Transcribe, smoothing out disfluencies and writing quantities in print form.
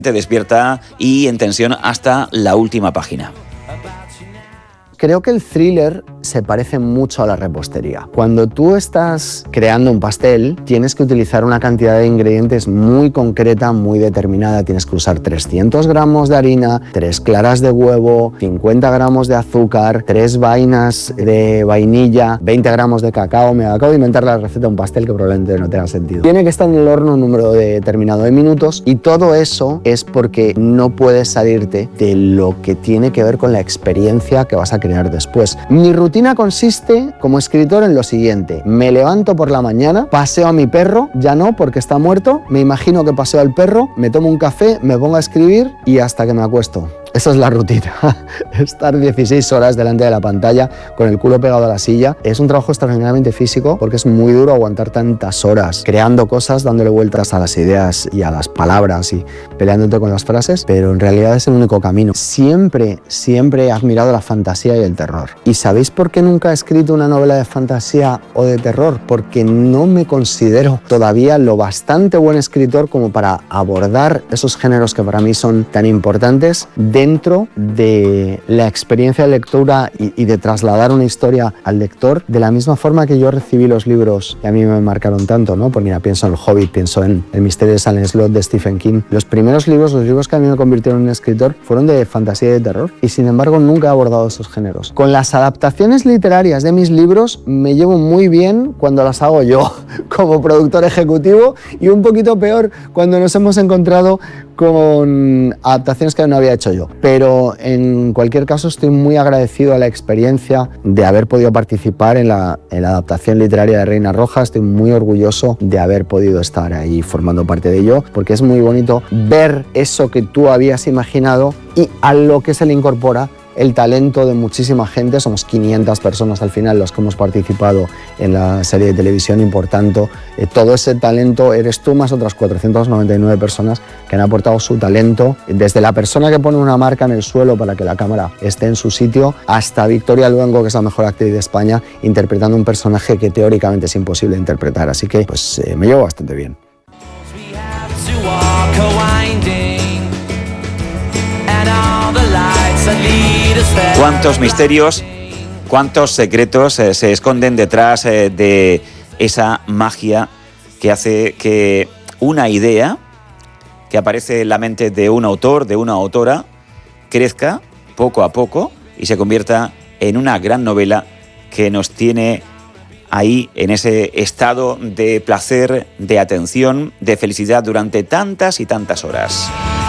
te despierta y en tensión hasta la última página. Creo que el thriller se parece mucho a la repostería. Cuando tú estás creando un pastel, tienes que utilizar una cantidad de ingredientes muy concreta, muy determinada. Tienes que usar 300 gramos de harina, 3 claras de huevo, 50 gramos de azúcar, 3 vainas de vainilla, 20 gramos de cacao. Me acabo de inventar la receta de un pastel que probablemente no tenga sentido. Tiene que estar en el horno un número determinado de minutos y todo eso es porque no puedes salirte de lo que tiene que ver con la experiencia que vas a crear después. Mi rutina consiste como escritor en lo siguiente: me levanto por la mañana, paseo a mi perro, ya no porque está muerto, me imagino que paseo al perro, me tomo un café, me pongo a escribir y hasta que me acuesto. Esa es la rutina. Estar 16 horas delante de la pantalla con el culo pegado a la silla es un trabajo extraordinariamente físico porque es muy duro aguantar tantas horas creando cosas, dándole vueltas a las ideas y a las palabras y peleándote con las frases, pero en realidad es el único camino. Siempre he admirado la fantasía y el terror. ¿Y sabéis por qué nunca he escrito una novela de fantasía o de terror? Porque no me considero todavía lo bastante buen escritor como para abordar esos géneros que para mí son tan importantes dentro de la experiencia de lectura y de trasladar una historia al lector de la misma forma que yo recibí los libros que a mí me marcaron tanto, ¿no? Pues mira, pienso en El Hobbit, pienso en El misterio de Salem Slot de Stephen King. Los primeros libros, los libros que a mí me convirtieron en escritor fueron de fantasía y de terror y sin embargo nunca he abordado esos géneros. Con las adaptaciones literarias de mis libros me llevo muy bien cuando las hago yo como productor ejecutivo y un poquito peor cuando nos hemos encontrado con adaptaciones que no había hecho yo. Pero en cualquier caso estoy muy agradecido a la experiencia de haber podido participar en la adaptación literaria de Reina Roja. Estoy muy orgulloso de haber podido estar ahí formando parte de ello, porque es muy bonito ver eso que tú habías imaginado y a lo que se le incorpora el talento de muchísima gente. Somos 500 personas al final los que hemos participado en la serie de televisión y por tanto todo ese talento eres tú más otras 499 personas que han aportado su talento, desde la persona que pone una marca en el suelo para que la cámara esté en su sitio hasta Victoria Luengo, que es la mejor actriz de España, interpretando un personaje que teóricamente es imposible interpretar, así que pues me llevo bastante bien. ¿Cuántos misterios, cuántos secretos se esconden detrás de esa magia que hace que una idea que aparece en la mente de un autor, de una autora, crezca poco a poco y se convierta en una gran novela que nos tiene ahí en ese estado de placer, de atención, de felicidad durante tantas y tantas horas?